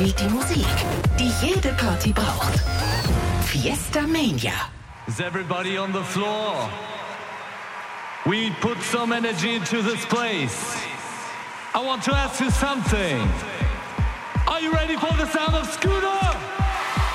spielt die Musik, die jede Party braucht. Fiesta Mania. Is everybody on the floor? We put some energy into this place. I want to ask you something. Are you ready for the sound of Scooter?